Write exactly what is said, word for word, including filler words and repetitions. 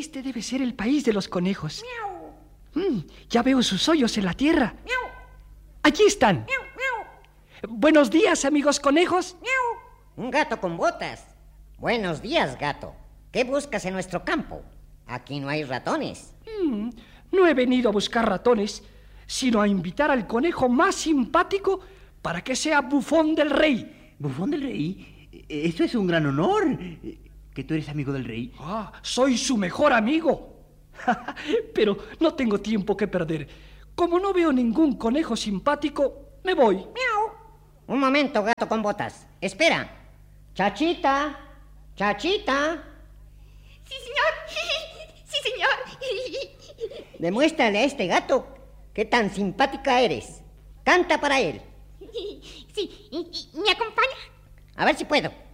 Este debe ser el país de los conejos. Mm, ya veo sus hoyos en la tierra. Allí están. Buenos días, amigos conejos. Un gato con botas. Buenos días, gato. ¿Qué buscas en nuestro campo? Aquí no hay ratones. Mm, no he venido a buscar ratones, sino a invitar al conejo más simpático para que sea bufón del rey. ¿Bufón del rey? Eso es un gran honor. ¿Que tú eres amigo del rey? Ah, soy su mejor amigo. Pero no tengo tiempo que perder. Como no veo ningún conejo simpático, me voy. Miau. Un momento, gato con botas. Espera. Chachita. Chachita. Sí, señor. Sí, señor. Demuéstrale a este gato qué tan simpática eres. Canta para él. Sí, ¿y, y me acompaña? A ver si puedo.